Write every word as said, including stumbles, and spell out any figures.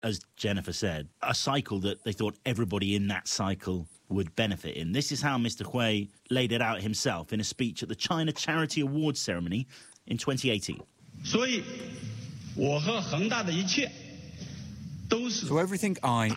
as Jennifer said, a cycle that they thought everybody in that cycle would benefit in. This is how Mister Hui laid it out himself in a speech at the China Charity Awards ceremony in twenty eighteen. So everything I